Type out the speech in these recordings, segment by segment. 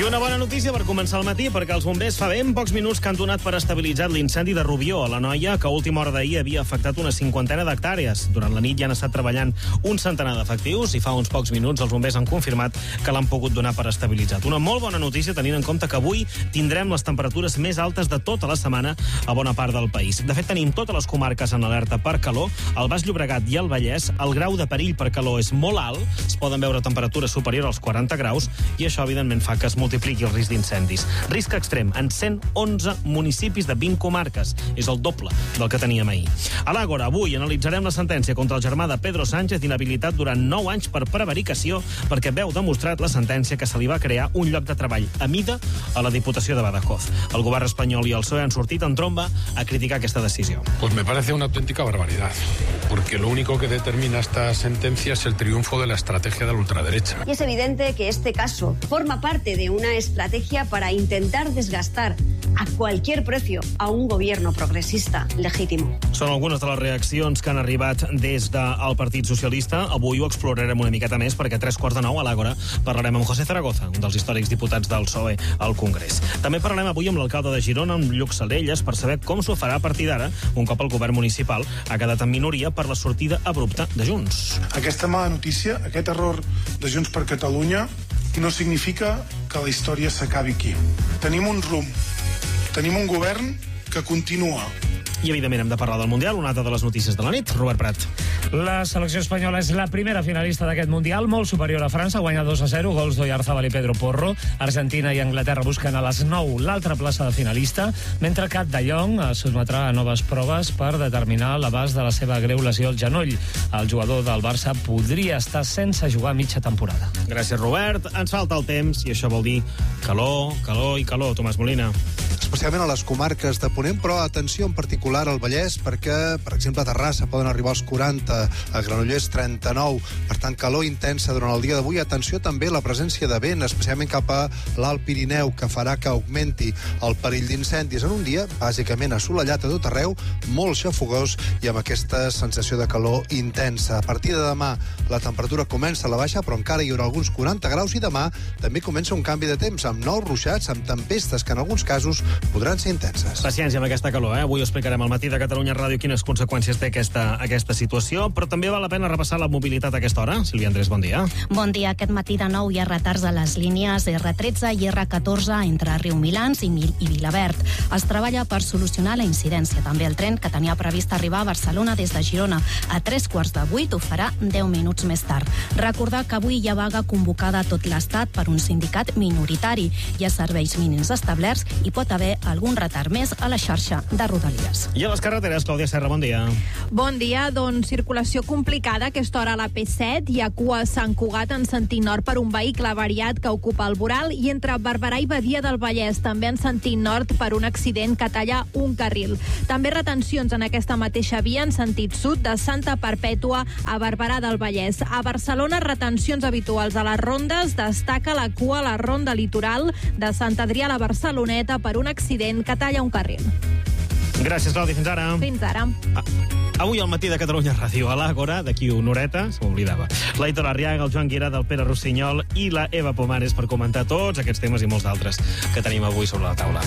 I una bona notícia per començar el matí, perquè els bombers fa ben pocs minuts que han donat per estabilitzat l'incendi de Rubió, a l'Anoia, que a última hora d'ahir havia afectat una 50 d'hectàrees. Durant la nit ja han estat treballant un centenar d'efectius i fa uns pocs minuts els bombers han confirmat que l'han pogut donar per estabilitzat. Una molt bona notícia tenint en compte que avui tindrem les temperatures més altes de tota la setmana a bona part del país. De fet, tenim totes les comarques en alerta per calor. Al Baix Llobregat i al Vallès el grau de perill per calor és molt alt, es poden veure temperatures superiors als 40 graus i això, evidentment, fa que es multipliqui el risc d'incendis. Risc extrem en 111 municipis de 20 comarques. És el doble del que teníem ahir. A l'Àgora, avui analitzarem la sentència contra el germà de Pedro Sánchez, inhabilitat durant 9 anys per prevaricació, perquè veu demostrat la sentència que se li va crear un lloc de treball a mida a la Diputació de Badajoz. El govern espanyol i el PSOE han sortit en tromba a criticar aquesta decisió. Pues me parece una auténtica barbaridad, porque lo único que determina esta sentencia es el triunfo de la estrategia de la ultraderecha. Y es evidente que este caso forma parte de una estrategia para intentar desgastar a cualquier precio a un gobierno progresista legítimo. Són algunes de les reaccions que han arribat des del Partit Socialista. Avui ho explorarem una miqueta més perquè a 3:45 a l'Àgora parlarem amb José Zaragoza, un dels històrics diputats del PSOE al Congrés. També parlarem avui amb l'alcalde de Girona, amb Lluc Salelles, per saber com s'ho farà a partir d'ara, un cop el govern municipal ha quedat en minoria per la sortida abrupta de Junts. Aquesta mala notícia, aquest error de Junts per Catalunya, no significa que la història s'acabi aquí. Tenim un rumb, tenim un govern que continua. I, evidentment, hem de parlar del Mundial, una altra de les notícies de la nit. Robert Prat. La selecció espanyola és la primera finalista d'aquest Mundial, molt superior a França, guanya 2-0, gols d'Oyarzabal i Pedro Porro. Argentina i Anglaterra busquen a les 9 l'altra plaça de finalista, mentre que De Jong es sotmetrà a noves proves per determinar l'abast de la seva greu lesió al genoll. El jugador del Barça podria estar sense jugar mitja temporada. Gràcies, Robert. Ens falta el temps i això vol dir calor, calor i calor. Tomàs Molina. Especialment a les comarques de Ponent, però atenció en particular al Vallès, perquè, per exemple, a Terrassa poden arribar als 40, a Granollers 39, per tant, calor intensa durant el dia d'avui. Atenció també a la presència de vent, especialment cap a l'Alt Pirineu, que farà que augmenti el perill d'incendis en un dia, bàsicament assolellat a tot arreu, molt xafogós i amb aquesta sensació de calor intensa. A partir de demà la temperatura comença a la baixa, però encara hi haurà alguns 40 graus i demà també comença un canvi de temps, amb nous ruixats, amb tempestes que en alguns casos podran ser intenses. Paciència amb aquesta calor, Avui ho explicarem al matí de Catalunya Ràdio quines conseqüències té aquesta situació, però també val la pena repassar la mobilitat a aquesta hora. Sílvia Andrés, bon dia. Bon dia. Aquest matí de nou hi ha retards a les línies R13 i R14 entre Riumilans i Vilaverd. Es treballa per solucionar la incidència. També el tren que tenia previst arribar a Barcelona des de Girona a 7:45 ho farà 10 minuts més tard. Recordar que avui hi ha vaga convocada a tot l'Estat per un sindicat minoritari. Hi ha serveis mínims establerts i pot haver algun retard més a la xarxa de Rodalies. I a les carreteres, Clàudia Serra, bon dia. Bon dia, doncs circulació complicada a aquesta hora a la P7. Hi ha cua a Sant Cugat en sentit nord per un vehicle avariat que ocupa el voral i entre Barberà i Badia del Vallès també en sentit nord per un accident que talla un carril. També retencions en aquesta mateixa via en sentit sud de Santa Perpètua a Barberà del Vallès. A Barcelona, retencions habituals a les rondes. Destaca la cua a la ronda litoral de Sant Adrià a la Barceloneta per un accident que talla un carril. Gràcies, Clàudia. Fins ara. Fins ara. Avui al matí de Catalunya Ràdio a l'Àgora, d'aquí una horeta, se m'oblidava, l'Aitor Arriaga, el Joan Guirà, el Pere Rossinyol i la Eva Pomares per comentar tots aquests temes i molts d'altres que tenim avui sobre la taula.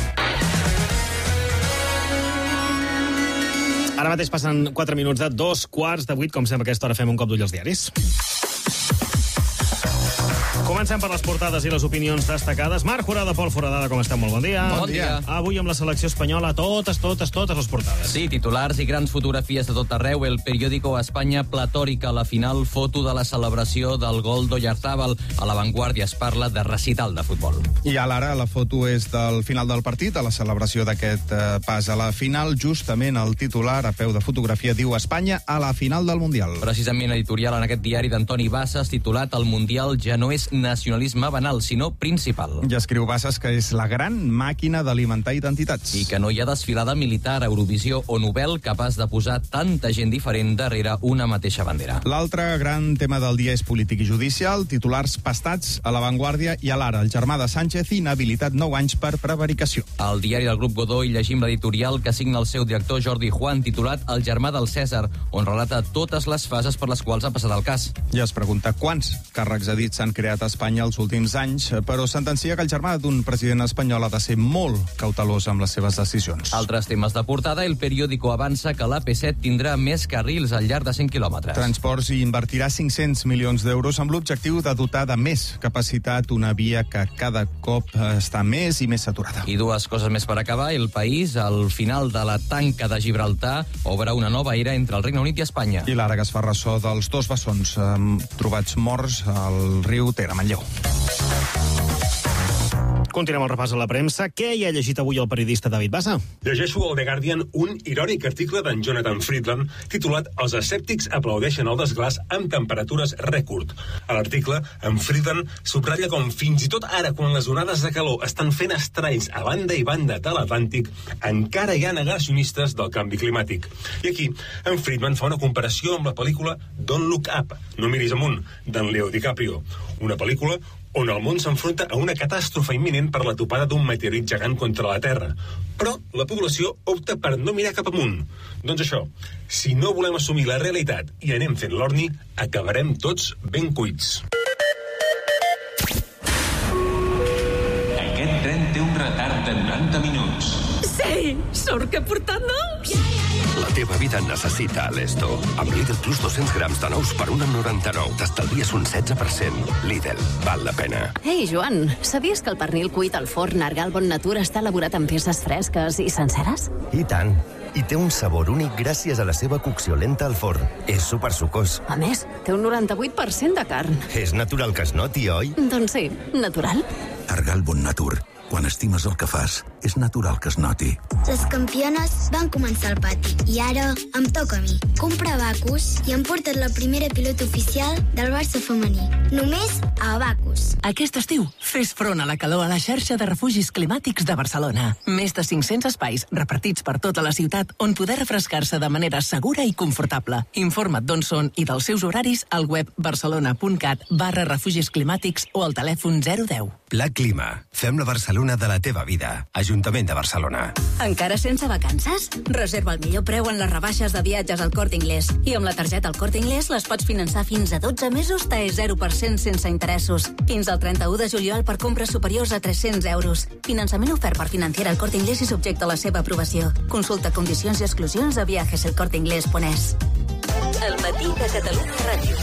Ara mateix passen 4 minuts de 7:15, com sempre a aquesta hora fem un cop d'ull als diaris. Comencem per les portades i les opinions destacades. Marc Forada, Pol Foradada, com esteu? Molt bon dia. Bon dia. Avui amb la selecció espanyola, totes les portades. Sí, titulars i grans fotografies de tot arreu. El periòdico Espanya platòrica, la final, foto de la celebració del gol d'Oyarzabal. A l'avantguàrdia es parla de recital de futbol. I a l'ara la foto és del final del partit, a la celebració d'aquest pas a la final. Justament el titular, a peu de fotografia, diu Espanya a la final del Mundial. Precisament editorial en aquest diari d'Antoni Bassas, titulat El Mundial ja no és nacionalisme banal, sinó principal. I escriu Bassas que és la gran màquina d'alimentar identitats. I que no hi ha desfilada militar, Eurovisió o Nobel capaç de posar tanta gent diferent darrere una mateixa bandera. L'altre gran tema del dia és polític i judicial, titulars pastats a l'avantguàrdia i a l'ara. El germà de Sánchez inhabilitat 9 anys per prevaricació. Al diari del grup Godoy llegim l'editorial que signa el seu director Jordi Juan, titulat El germà del Cèsar, on relata totes les fases per les quals ha passat el cas. I es pregunta quants càrrecs a dit s'han creat a d'Espanya els últims anys, però sentencia que el germà d'un president espanyol ha de ser molt cautelós amb les seves decisions. Altres temes de portada, el periòdico avança que l'AP7 tindrà més carrils al llarg de 100 quilòmetres. Transports invertirà 500 milions d'euros amb l'objectiu de dotar de més capacitat una via que cada cop està més i més saturada. I dues coses més per acabar. El País, al final de la tanca de Gibraltar, obre una nova era entre el Regne Unit i Espanya. I l'ara que es fa ressò dels dos bessons trobats morts al riu Ter a Manlleu. Continuem el repàs a la premsa. Què hi ha llegit avui el periodista David Bassa? Llegeixo al The Guardian un irònic article d'en Jonathan Friedland titulat «Els escèptics aplaudeixen el desglàs amb temperatures rècord». A l'article, en Friedland subratlla com fins i tot ara, quan les onades de calor estan fent estralls a banda i banda de l'Atlàntic, encara hi ha negacionistes del canvi climàtic. I aquí, en Friedman fa una comparació amb la pel·lícula Don't Look Up, no miris amunt, d'en Leo DiCaprio. Una pel·lícula on el món s'enfronta a una catàstrofe imminent per la topada d'un meteorit gegant contra la Terra. Però la població opta per no mirar cap amunt. Doncs això, si no volem assumir la realitat i anem fent l'orni, acabarem tots ben cuits. Aquest tren té un retard de 90 minuts. Sí, sort que he portat nous. La teva vida necessita Esto. Amb Lidl Plus 200 grams de nous per 1,99 t'estalvies un 16%. Lidl, val la pena. Ei, Joan, sabies que el pernil cuit al forn Argal Bon Natur està elaborat amb peces fresques i senceres? I tant. I té un sabor únic gràcies a la seva cocció lenta al forn. És supersucós. A més, té un 98% de carn. És natural que es noti, oi? Doncs sí, natural. Argal Bon Natur. Quan estimes el que fas, és natural que es noti. Les campiones van començar al pati i ara em toca a mi. Comprar Abacus i em porten la primera pilota oficial del Barça femení. Només a Abacus. Aquest estiu, fes front a la calor a la xarxa de refugis climàtics de Barcelona. Més de 500 espais repartits per tota la ciutat on poder refrescar-se de manera segura i confortable. Informa't d'on són i dels seus horaris al web barcelona.cat/refugis climàtics o al telèfon 010. Pla Clima. Fem la Barcelona de la teva vida. Ajuntament de Barcelona. Encara sense vacances? Reserva el millor preu en les rebaixes de viatges al Corte Inglés. I amb la targeta al Corte Inglés les pots finançar fins a 12 mesos TAE 0% sense interessos. Fins al 31 de juliol per compres superiors a 300 euros. Finançament ofert per Financiera al Corte Inglés i subjecte a la seva aprovació. Consulta condicions i exclusions a viajeselcorteinglés.es. El matí de Catalunya Ràdio.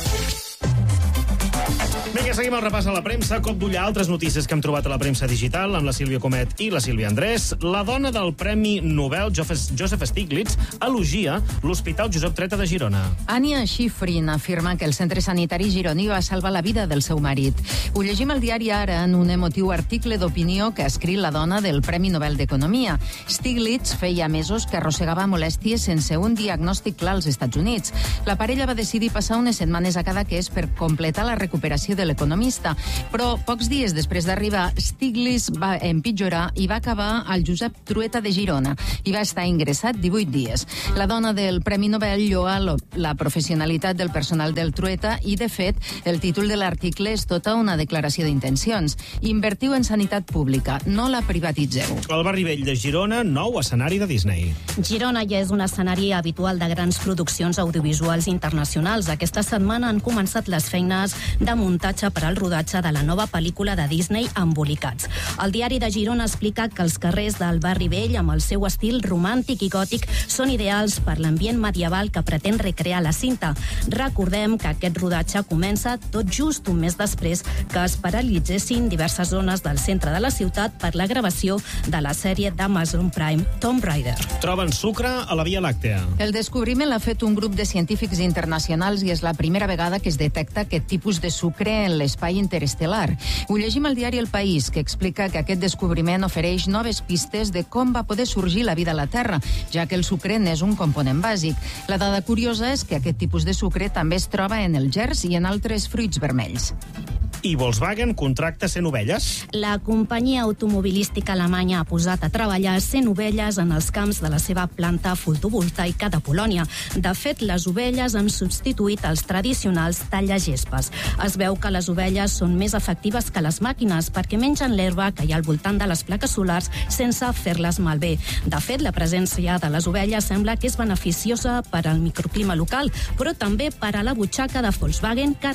Vinga, seguim el repàs a la premsa. Cop d'ull a altres notícies que hem trobat a la premsa digital amb la Sílvia Comet i la Sílvia Andrés. La dona del Premi Nobel, Joseph Stiglitz, elogia l'Hospital Josep Treta de Girona. Ania Schifrin afirma que el centre sanitari gironí va salvar la vida del seu marit. Ho llegim al diari Ara en un emotiu article d'opinió que ha escrit la dona del Premi Nobel d'Economia. Stiglitz feia mesos que arrossegava molèsties sense un diagnòstic clar als Estats Units. La parella va decidir passar unes setmanes a Cadaqués per completar la recuperació de l'economista, però pocs dies després d'arribar, Stiglitz va empitjorar i va acabar al Josep Trueta de Girona i va estar ingressat 18 dies. La dona del Premi Nobel lloa la professionalitat del personal del Trueta i, de fet, el títol de l'article és tota una declaració d'intencions. Invertiu en sanitat pública, no la privatitzeu. El barri vell de Girona, nou escenari de Disney. Girona ja és un escenari habitual de grans produccions audiovisuals internacionals. Aquesta setmana han començat les feines de muntatge per al rodatge de la nova pel·lícula de Disney, Embolicats. El diari de Girona explica que els carrers del barri vell, amb el seu estil romàntic i gòtic, són ideals per l'ambient medieval que pretén recrear la cinta. Recordem que aquest rodatge comença tot just un mes després que es paralitzessin diverses zones del centre de la ciutat per la gravació de la sèrie d'Amazon Prime, Tomb Raider. Troben sucre a la Via Làctea. El descobriment l'ha fet un grup de científics internacionals i és la primera vegada que es detecta aquest tipus de sucre en l'espai interestel·lar. Ho llegim al diari El País, que explica que aquest descobriment ofereix noves pistes de com va poder sorgir la vida a la Terra, ja que el sucre n'és un component bàsic. La dada curiosa és que aquest tipus de sucre també es troba en el gerç i en altres fruits vermells. I Volkswagen contracta 100 ovelles. La companyia automobilística alemanya ha posat a treballar 100 ovelles en els camps de la seva planta fotovoltaica de Polònia. De fet, les ovelles han substituït els tradicionals tallagespes. Es veu que les ovelles són més efectives que les màquines perquè mengen l'herba que hi ha al voltant de les plaques solars sense fer-les malbé. De fet, la presència de les ovelles sembla que és beneficiosa per al microclima local, però també per a la butxaca de Volkswagen, que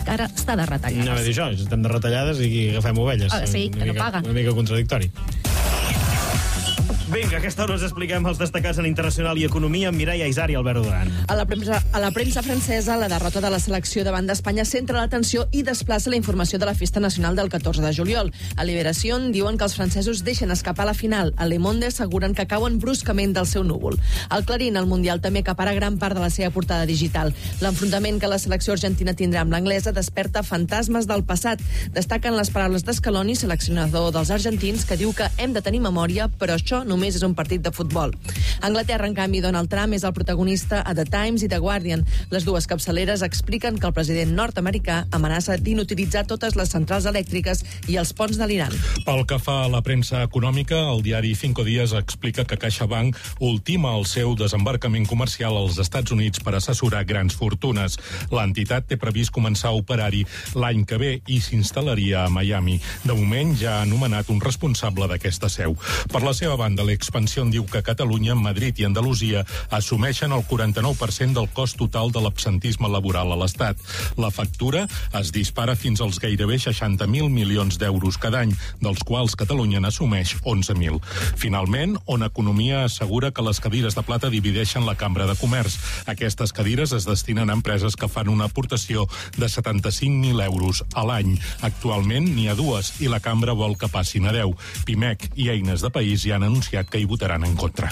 que ara està de retallades. No, dir això, estem de retallades i agafem ovelles. Sí, que no paga. Una mica contradictori. Vinga, a aquesta hora us expliquem els destacats en internacional i economia amb Mireia Isar i Albert Duran. A la premsa francesa, la derrota de la selecció davant d'Espanya centra l'atenció i desplaça la informació de la festa nacional del 14 de juliol. A Liberación diuen que els francesos deixen escapar la final. A Le Monde asseguren que cauen bruscament del seu núvol. Al Clarín, el Mundial també acapara gran part de la seva portada digital. L'enfrontament que la selecció argentina tindrà amb l'anglesa desperta fantasmes del passat. Destaquen les paraules d'Scaloni, seleccionador dels argentins, que diu que hem de tenir memòria, però això només és un partit de futbol. A Anglaterra, en canvi, Donald Trump és el protagonista a The Times i The Guardian. Les dues capçaleres expliquen que el president nord-americà amenaça d'inutilitzar totes les centrals elèctriques i els ponts de l'Iran. Pel que fa a la premsa econòmica, el diari Cinco Días explica que CaixaBank ultima el seu desembarcament comercial als Estats Units per assessorar grans fortunes. L'entitat té previst començar a operar-hi l'any que ve i s'instal·laria a Miami. De moment ja ha nomenat un responsable d'aquesta seu. Per la seva banda, l'Expansión diu que Catalunya, Madrid i Andalusia assumeixen el 49% del cost total de l'absentisme laboral a l'Estat. La factura es dispara fins als gairebé 60.000 milions d'euros cada any, dels quals Catalunya n'assumeix 11.000. Finalment, On Economia assegura que les cadires de plata divideixen la Cambra de Comerç. Aquestes cadires es destinen a empreses que fan una aportació de 75.000 euros a l'any. Actualment n'hi ha dues i la Cambra vol que passin a 10. Pimec i Eines de País ja han anunciat que hi votaran en contra.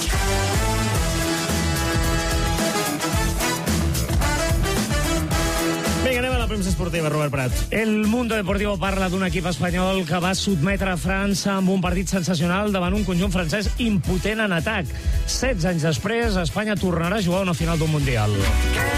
Vinga, anem a la premsa esportiva, Robert Prat. El Mundo Deportivo parla d'un equip espanyol que va sotmetre França amb un partit sensacional davant un conjunt francès impotent en atac. 16 anys després, Espanya tornarà a jugar una final d'un Mundial.